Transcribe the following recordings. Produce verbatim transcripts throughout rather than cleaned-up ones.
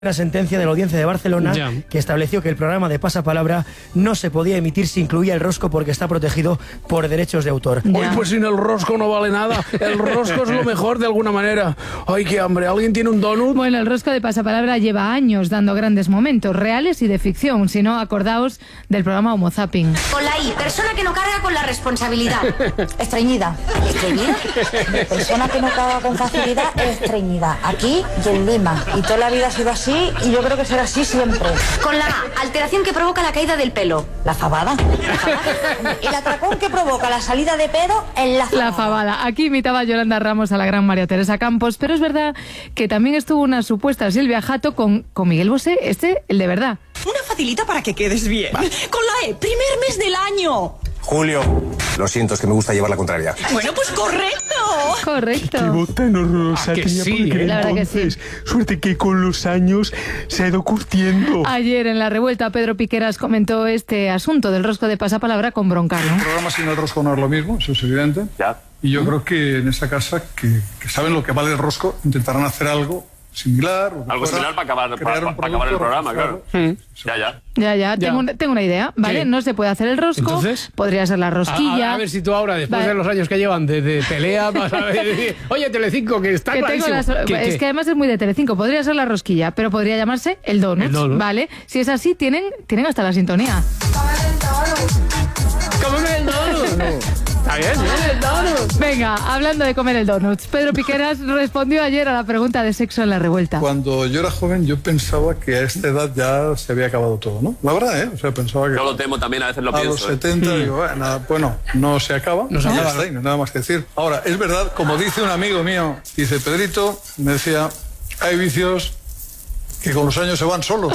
Una sentencia de la Audiencia de Barcelona ya. que estableció que el programa de Pasapalabra no se podía emitir si incluía el rosco porque está protegido por derechos de autor. Hoy pues sin el rosco no vale nada. El rosco es lo mejor de alguna manera. Ay, qué hambre. ¿Alguien tiene un donut? Bueno, el rosco de Pasapalabra lleva años dando grandes momentos, reales y de ficción. Si no, acordaos del programa Homo Zapping. Con la I, persona que no carga con la responsabilidad. Estreñida. ¿Estreñida? Persona que no carga con facilidad, estreñida. Aquí y en Lima. Y toda la vida ha sido así. Y yo creo que será así siempre. Con la A, alteración que provoca la caída del pelo. La fabada. La fabada. El atracón que provoca la salida de pelo en la fabada. La fabada. Aquí imitaba Yolanda Ramos a la gran María Teresa Campos, pero es verdad que también estuvo una supuesta Silvia Jato con, con Miguel Bosé, este, el de verdad. Una facilita para que quedes bien. Va. Con la E, primer mes del año. Julio. Lo siento, es que me gusta llevar la contraria. Bueno, pues correcto. Correcto. Qué botán horrorosa ah, que tenía sí, por la verdad que sí. Suerte que con los años se ha ido curtiendo. Ayer en La Revuelta Pedro Piqueras comentó este asunto del rosco de Pasapalabra con Broncano. El programa sin el rosco no es lo mismo, eso es evidente. Ya. Y yo creo que en esta casa, que, que saben lo que vale el rosco, intentarán hacer algo similar. Algo similar para acabar, para, para acabar el programa, claro. Mm. Ya, ya. Ya, ya, tengo, una, tengo una idea, ¿vale? ¿Qué? No se puede hacer el rosco. ¿Entonces? Podría ser la rosquilla. A, a, a ver si tú ahora, después vale. de los años que llevan de, de pelea, vas a decir, oye, Telecinco, que está que clarísimo. Las, ¿Qué, es qué? que además es muy de Telecinco. Podría ser la rosquilla, pero podría llamarse el donut, el donut. ¿Vale? Si es así, tienen, tienen hasta la sintonía. ¡Cómeme el donut! Está bien, ¿eh? El donut. Venga, hablando de comer el donut, Pedro Piqueras respondió ayer a la pregunta de sexo en La Revuelta. Cuando yo era joven, yo pensaba que a esta edad ya se había acabado todo, ¿no? La verdad, ¿eh? O sea, pensaba que... Yo lo temo también, a veces lo a pienso. A los setenta, ¿eh? digo, bueno, bueno, no se acaba. No se acaba, nada, ¿no? Nada más que decir. Ahora, es verdad, como dice un amigo mío, dice Pedrito, me decía, hay vicios que con los años se van solos.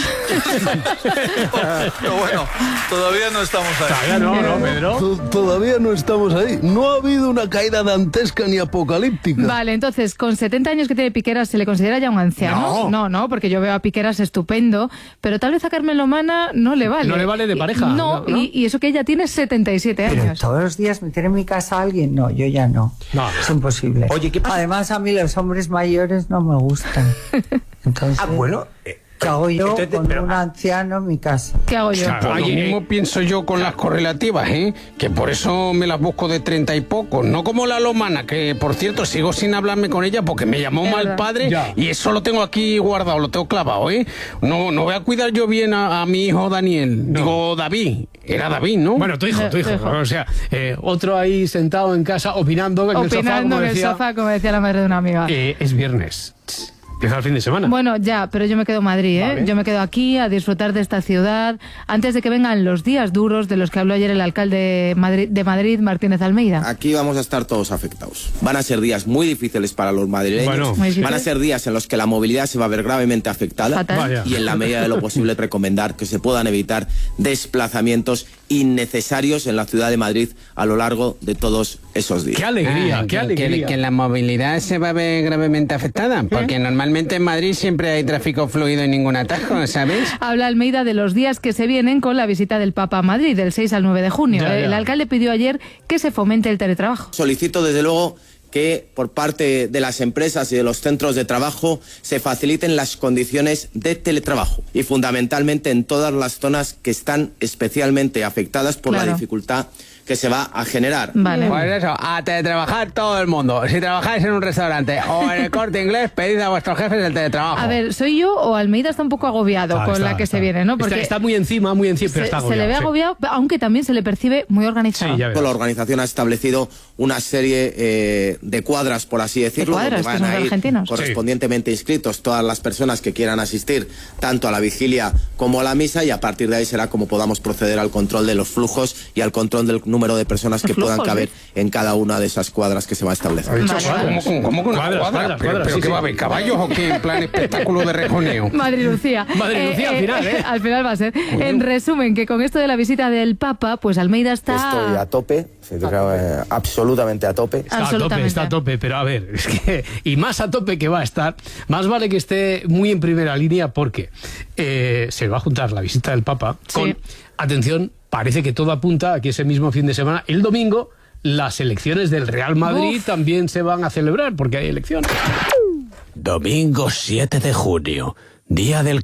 Pero bueno, todavía no estamos ahí. Todavía no, ¿no, Pedro? Todavía no estamos ahí. No ha habido una caída dantesca ni apocalíptica. Vale, entonces, con setenta años que tiene Piqueras, ¿se le considera ya un anciano? No, no, no, porque yo veo a Piqueras estupendo, pero tal vez a Carmen Lomana no le vale. No le vale de pareja. No, ¿no? Y, y eso que ella tiene setenta y siete años. Pero todos los días meter en mi casa a alguien, no, yo ya no. No. Es imposible. Oye, ¿qué pasa? Además, a mí los hombres mayores no me gustan. Entonces, ah, bueno... Eh... ¿qué hago yo Entonces, con pero, un anciano en mi casa? ¿Qué hago yo? Claro, pues lo mismo pienso yo con las correlativas, ¿eh? Que por eso me las busco de treinta y pocos. No como la Lomana, que por cierto sigo sin hablarme con ella porque me llamó mal padre ya. Y eso lo tengo aquí guardado, lo tengo clavado, ¿eh? No, no voy a cuidar yo bien a, a mi hijo Daniel. No. Digo, David. Era David, ¿no? Bueno, tu hijo, tu hijo. Tu hijo. O sea, eh, otro ahí sentado en casa opinando en opinando el sofá, como en el decía, sofá, como decía la madre de una amiga. Eh, es viernes. Empieza el fin de semana. Bueno, ya, pero yo me quedo en Madrid, ¿eh? Vale. Yo me quedo aquí a disfrutar de esta ciudad antes de que vengan los días duros de los que habló ayer el alcalde de Madrid, de Madrid Martínez Almeida. Aquí vamos a estar todos afectados. Van a ser días muy difíciles para los madrileños. Bueno. Van a ser días en los que la movilidad se va a ver gravemente afectada. Y en la medida de lo posible recomendar que se puedan evitar desplazamientos innecesarios en la ciudad de Madrid a lo largo de todos esos días. ¡Qué alegría! Ah, ¡Qué alegría! Que, que la movilidad se va a ver gravemente afectada, porque ¿Eh? normalmente en Madrid siempre hay tráfico fluido y ningún atajo, ¿sabes? Habla Almeida de los días que se vienen con la visita del Papa a Madrid, del seis al nueve de junio. Ya, ya. El alcalde pidió ayer que se fomente el teletrabajo. Solicito desde luego que por parte de las empresas y de los centros de trabajo se faciliten las condiciones de teletrabajo y fundamentalmente en todas las zonas que están especialmente afectadas por claro. la dificultad que se va a generar. Vale. Pues eso, a teletrabajar todo el mundo. Si trabajáis en un restaurante o en el Corte Inglés, pedid a vuestros jefes el teletrabajo. A ver, ¿soy yo o Almeida está un poco agobiado claro, con está, la que está. se viene, ¿no? Porque está, está muy encima, muy encima, pero se, está agobiado. Se le ve sí. agobiado, aunque también se le percibe muy organizado. Sí, ya la organización ha establecido una serie eh, de cuadras, por así decirlo, de cuadras, donde van a ir argentinos. correspondientemente sí. inscritos todas las personas que quieran asistir tanto a la vigilia como a la misa y a partir de ahí será como podamos proceder al control de los flujos y al control del número de personas que puedan caber ¿sí? en cada una de esas cuadras que se va a establecer. Vale. ¿Cómo, cómo, cómo con una cuadra? Cuadras, ¿Pero, cuadras, pero sí, qué sí. va a haber? ¿Caballos o qué? En plan espectáculo de rejoneo. Madrid Lucía. Madrid Lucía eh, al final, ¿eh? Al final va a ser. Bueno. En resumen, que con esto de la visita del Papa, pues Almeida está... Estoy a tope, yo creo, eh, absolutamente a tope. Está a tope, está a tope, pero a ver, es que... Y más a tope que va a estar, más vale que esté muy en primera línea porque eh, se va a juntar la visita del Papa sí. con... Atención, parece que todo apunta a que ese mismo fin de semana, el domingo, las elecciones del Real Madrid Uf. también se van a celebrar, porque hay elecciones. Domingo siete de junio. Día del